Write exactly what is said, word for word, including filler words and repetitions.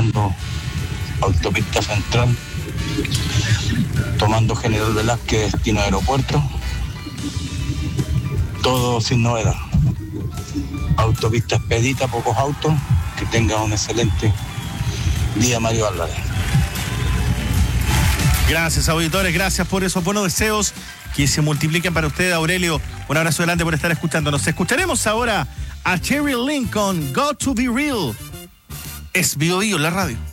tomando autopista central, tomando General Velázquez destino aeropuerto, todo sin novedad. Autopista expedita, pocos autos. Que tenga un excelente día, Mario Álvarez. Gracias, auditores, gracias por esos buenos deseos que se multipliquen para usted, Aurelio. Un abrazo grande por estar escuchándonos. Escucharemos ahora a Cherry Lincoln, Got to Be Real. Es Bio Bio, la radio.